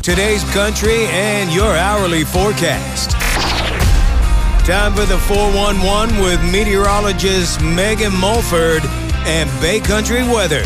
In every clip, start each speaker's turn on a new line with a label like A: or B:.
A: today's country, and your hourly forecast. Time for the 411 with meteorologist Megan Mulford and Bay Country weather.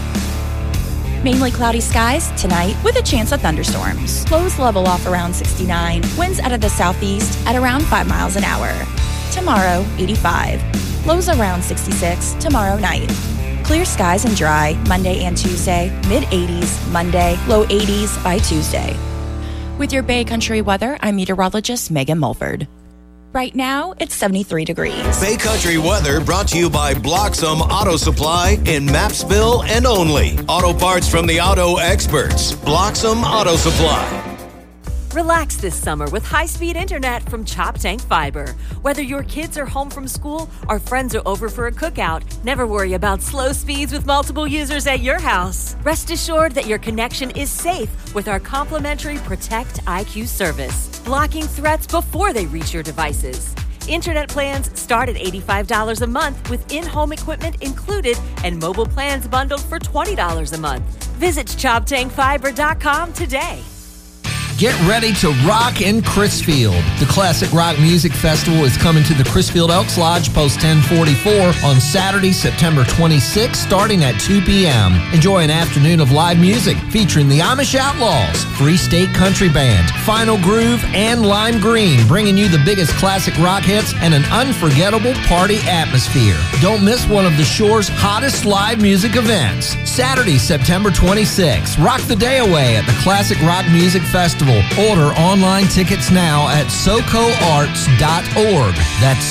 B: Mainly cloudy skies tonight with a chance of thunderstorms. Lows level off around 69. Winds out of the southeast at around 5 miles an hour. Tomorrow, 85. Lows around 66 tomorrow night. Clear skies and dry Monday and Tuesday. Mid-80s Monday, low 80s by Tuesday. With your Bay Country weather, I'm meteorologist Megan Mulford. Right now, it's 73 degrees.
A: Bay Country weather brought to you by Bloxham Auto Supply in Mapsville and only. Auto parts from the auto experts. Bloxham Auto Supply.
C: Relax this summer with high-speed internet from Chop Tank Fiber. Whether your kids are home from school or friends are over for a cookout, never worry about slow speeds with multiple users at your house. Rest assured that your connection is safe with our complimentary Protect IQ service, blocking threats before they reach your devices. Internet plans start at $85 a month with in-home equipment included and mobile plans bundled for $20 a month. Visit ChopTankFiber.com today.
D: Get ready to rock in Crisfield. The Classic Rock Music Festival is coming to the Crisfield Elks Lodge, Post 1044, on Saturday, September 26th, starting at 2 p.m. Enjoy an afternoon of live music featuring the Amish Outlaws, Free State Country Band, Final Groove, and Lime Green, bringing you the biggest classic rock hits and an unforgettable party atmosphere. Don't miss one of the Shore's hottest live music events. Saturday, September 26th. Rock the day away at the Classic Rock Music Festival. Order online tickets now at SoCoArts.org. That's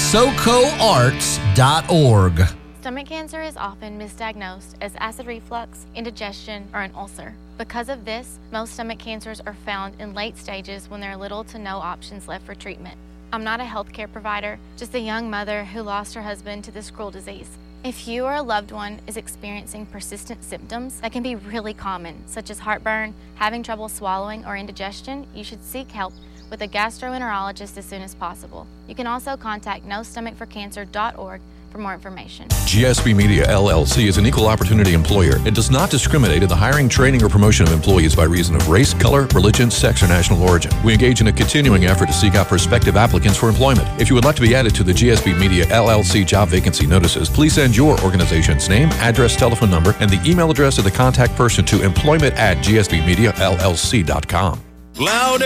D: SoCoArts.org.
E: Stomach cancer is often misdiagnosed as acid reflux, indigestion, or an ulcer. Because of this, most stomach cancers are found in late stages when there are little to no options left for treatment. I'm not a healthcare provider, just a young mother who lost her husband to this cruel disease. If you or a loved one is experiencing persistent symptoms that can be really common, such as heartburn, having trouble swallowing, or indigestion, you should seek help with a gastroenterologist as soon as possible. You can also contact NoStomachForCancer.org for more information.
F: GSB Media LLC is an equal opportunity employer. It does not discriminate in the hiring, training, or promotion of employees by reason of race, color, religion, sex, or national origin. We engage in a continuing effort to seek out prospective applicants for employment. If you would like to be added to the GSB Media LLC job vacancy notices, please send your organization's name, address, telephone number, and the email address of the contact person to employment@gsbmediallc.com.
A: Loud